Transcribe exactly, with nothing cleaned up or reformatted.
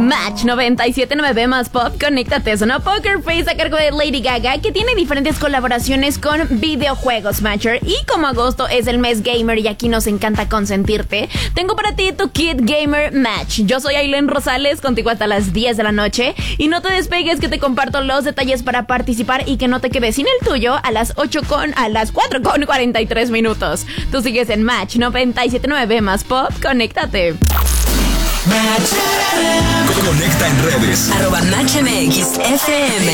Match noventa y siete punto nueve más Pop, conéctate. Sonó Poker Face a cargo de Lady Gaga, que tiene diferentes colaboraciones con videojuegos, Matcher. Y como agosto es el mes gamer y aquí nos encanta consentirte, tengo para ti tu Kid Gamer Match. Yo soy Aileen Rosales, contigo hasta las diez de la noche. Y no te despegues, que te comparto los detalles para participar y que no te quedes sin el tuyo a las ocho con, a las cuatro con cuarenta y tres minutos. Tú sigues en Match noventa y siete punto nueve más Pop, conéctate. Match. Conecta en redes. Arroba Match M X F M.